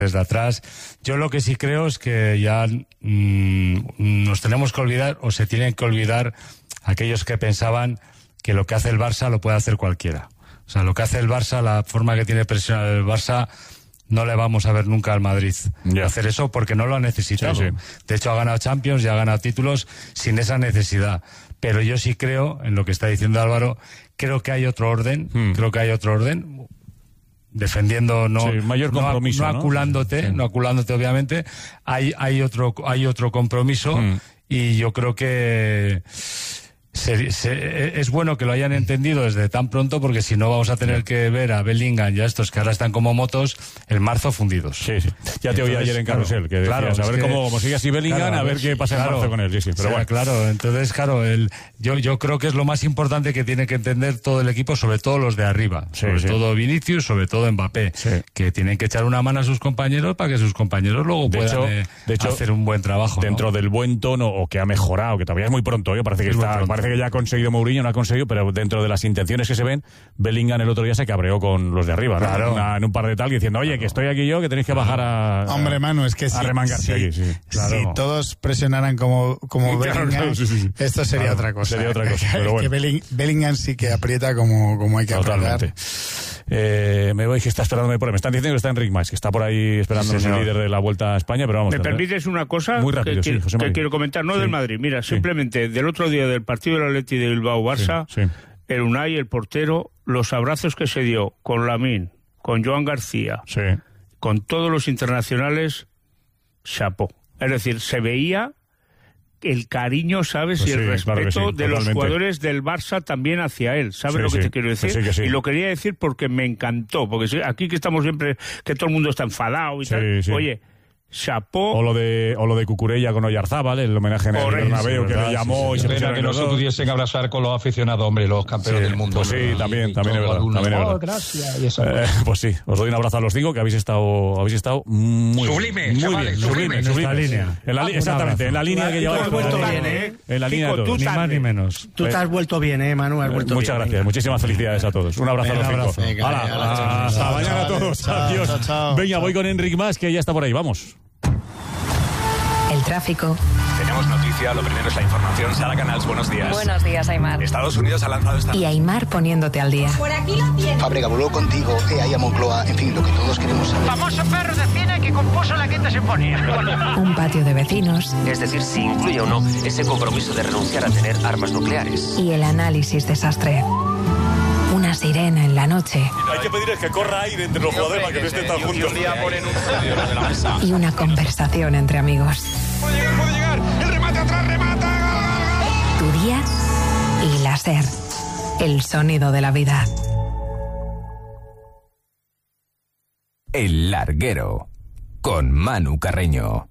desde atrás. Yo lo que sí creo es que ya nos tenemos que olvidar, o se tienen que olvidar, aquellos que pensaban que lo que hace el Barça lo puede hacer cualquiera. O sea, lo que hace el Barça, la forma que tiene presionar el Barça, no le vamos a ver nunca al Madrid hacer eso porque no lo ha necesitado. Sí, sí. De hecho, ha ganado Champions y ha ganado títulos sin esa necesidad. Pero yo sí creo, en lo que está diciendo Álvaro, creo que hay otro orden, defendiendo, mayor compromiso, no aculándote, obviamente. Hay otro compromiso y yo creo que es bueno que lo hayan entendido desde tan pronto, porque si no vamos a tener que ver a Bellingham y a estos que ahora están como motos en marzo fundidos. Sí. Ya te oí ayer en Carrusel, que decías, a ver cómo sigue así Bellingham, a ver qué pasa en marzo con él. Sí, pero bueno. Claro, entonces, yo creo que es lo más importante que tiene que entender todo el equipo, sobre todo los de arriba, sobre todo Vinicius, sobre todo Mbappé, que tienen que echar una mano a sus compañeros para que sus compañeros luego puedan hacer un buen trabajo. Dentro del buen tono, o que ha mejorado, que todavía es muy pronto, parece que ya ha conseguido Mourinho, no ha conseguido, pero dentro de las intenciones que se ven, Bellingham el otro día se cabreó con los de arriba, ¿no? Claro. En un par de tal, diciendo, oye, que estoy aquí yo, que tenéis que bajar a... Hombre, Manu, es que remangarse aquí. Sí. Claro. Si todos presionaran como Bellingham, esto sería otra cosa. Sería otra cosa, pero bueno. Que Bellingham sí que aprieta como hay que apretar. Me voy, que está esperándome por ahí. Me están diciendo que está Enric Mas, que está por ahí esperándonos el líder de la Vuelta a España, pero vamos. ¿Me permites una cosa? Muy rápido, que quiero comentar, no del Madrid. Mira, simplemente del otro día del partido del Atleti de Bilbao-Barça, el Unai, el portero, los abrazos que se dio con Lamine, con Joan García, con todos los internacionales, chapó. Es decir, se veía el cariño, ¿sabes? Y el respeto de los jugadores del Barça también hacia él. ¿Sabes lo que te quiero decir? Que y lo quería decir porque me encantó. Porque aquí que estamos siempre, que todo el mundo está enfadado y tal. Oye, chapó. O lo de Cucurella con Oyarzábal, el homenaje en el Bernabéu que le llamó. Y pena que no se pudiesen abrazar con los aficionados, hombre, los campeones del mundo. Pues sí, también es verdad. Gracias. Y eso. Pues sí, os doy un abrazo a los cinco, que habéis estado muy sublime, bien. Sublime. Exactamente, en la línea que lleváis. En la línea de todos. Ni más ni menos. Tú te has vuelto bien, Manu, has vuelto muchas bien. gracias, muchísimas felicidades a todos. Un abrazo a los cinco. Hasta mañana a todos. Adiós. Venga, voy con Enric Mas, que ya está por ahí. Vamos. El tráfico. Tenemos noticia, lo primero es la información. Sara Canals, buenos días. Buenos días, Aimar. Estados Unidos ha lanzado esta... Y Aimar poniéndote al día. Por aquí lo tienes. Fábrega voló contigo, ahí a Moncloa, en fin, lo que todos queremos saber. Famoso perro de cine que compuso la Quinta Sinfonía. Un patio de vecinos. Es decir, si incluye o no ese compromiso de renunciar a tener armas nucleares. Y el análisis de sastre. Una sirena en la noche. Hay que pedirles que corra aire entre los jugadores para que no estén tan juntos. Y una conversación entre amigos. Puede llegar, el remate atrás, remata. Tu día y la SER. El sonido de la vida. El Larguero, con Manu Carreño.